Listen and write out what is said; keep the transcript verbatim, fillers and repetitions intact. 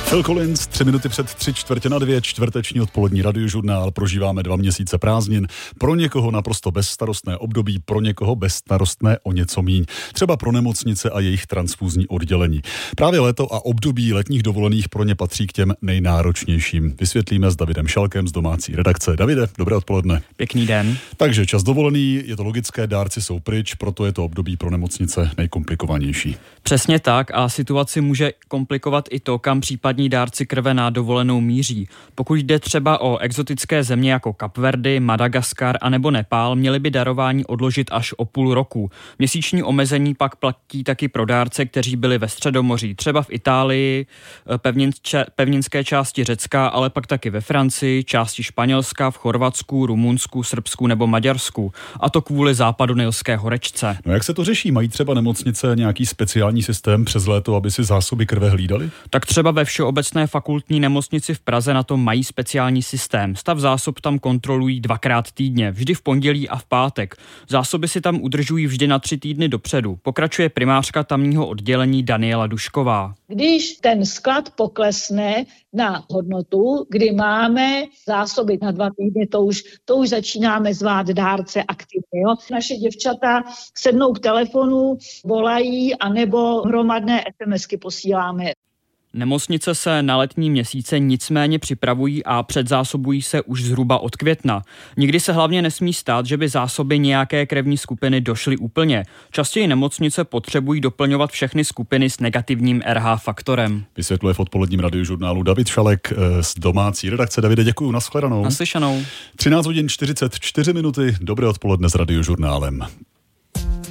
Phil Collins, tři minuty před tři čtvrtě na dvě, čtvrteční odpolední radiožurnál. Prožíváme dva měsíce prázdnin. Pro někoho naprosto bezstarostné období, pro někoho bezstarostné o něco míň. Třeba pro nemocnice a jejich transfúzní oddělení. Právě léto a období letních dovolených pro ně patří k těm nejnáročnějším. Vysvětlíme s Davidem Šalkem z domácí redakce. Davide, dobré odpoledne. Pěkný den. Takže čas dovolený, je to logické, dárci jsou pryč, proto je to období pro nemocnice nejkomplikovanější. Přesně tak a situaci může komplikovat i to, kam případní dárci krve na dovolenou míří. Pokud jde třeba o exotické země jako Kapverdy, Madagaskar a nebo Nepál, měli by darování odložit až o půl roku. Měsíční omezení pak platí taky pro dárce, kteří byli ve Středomoří, třeba v Itálii, pevninče, pevninské části Řecka, ale pak taky ve Francii, části Španělska, v Chorvatsku, Rumunsku, Srbsku nebo Maďarsku. A to kvůli západu nilské horečce. No jak se to řeší? Mají třeba nemocnice nějaký speciální systém přes léto, aby si zásoby krve hlídali? Tak třeba ve Všeobecné fakultní nemocnici v Praze na to mají speciální systém. Stav zásob tam kontrolují dvakrát týdně, vždy v pondělí a v pátek. Zásoby si tam udržují vždy na tři týdny dopředu. Pokračuje primářka tamního oddělení Daniela Dušková. Když ten sklad poklesne na hodnotu, kdy máme zásoby na dva týdny, to už, to už začínáme zvát dárce aktivně. Jo? Naše děvčata sednou k telefonu, volají, anebo hromadné SMSky posíláme. Nemocnice se na letní měsíce nicméně připravují a předzásobují se už zhruba od května. Nikdy se hlavně nesmí stát, že by zásoby nějaké krevní skupiny došly úplně. Častěji nemocnice potřebují doplňovat všechny skupiny s negativním R H faktorem. Vysvětluje v odpoledním radiožurnálu David Šalek z domácí redakce. Davide, děkuju, nashledanou. Naslyšenou. třináct hodin čtyřicet čtyři minuty, dobré odpoledne s radiožurnálem.